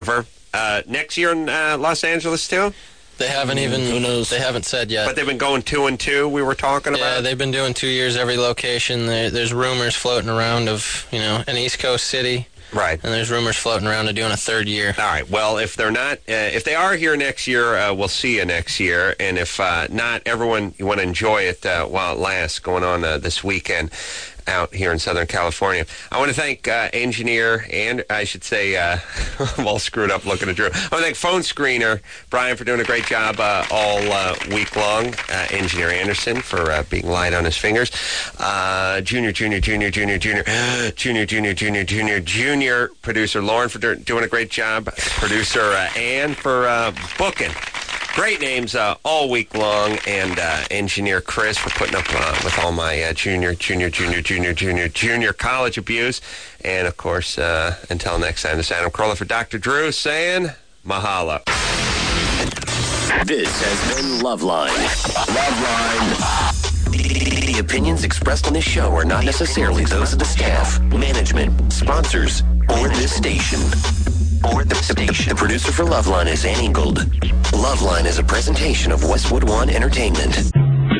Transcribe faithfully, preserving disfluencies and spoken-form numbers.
Uh, next year in uh, Los Angeles, too? They haven't even, who knows? They haven't said yet. But they've been going two and two, we were talking about? Yeah, they've been doing two years every location. There, there's rumors floating around of, you know, an East Coast city. Right. And there's rumors floating around of doing a third year. All right. Well, if they're not, uh, if they are here next year, uh, we'll see you next year. And if uh, not, everyone, you want to enjoy it uh, while it lasts, going on uh, this weekend out here in Southern California. I want to thank uh, engineer and I should say, uh, I'm all screwed up looking at Drew. I want to thank phone screener Brian for doing a great job uh, all uh, week long. Uh, engineer Anderson for uh, being light on his fingers. Uh, junior, junior, junior, junior, junior, junior, junior, junior, junior, junior producer Lauren for do- doing a great job. Producer uh, Ann for uh, booking. Great names uh, all week long, and uh, engineer Chris for putting up uh, with all my uh, junior, junior, junior, junior, junior, junior college abuse. And, of course, uh, until next time, this is Adam Carolla for Doctor Drew saying mahalo. This has been Loveline. Loveline. The, the opinions expressed on this show are not necessarily those of the staff, management, sponsors, or this station. Or the station. The producer for Loveline is Ann Ingold. Loveline is a presentation of Westwood One Entertainment.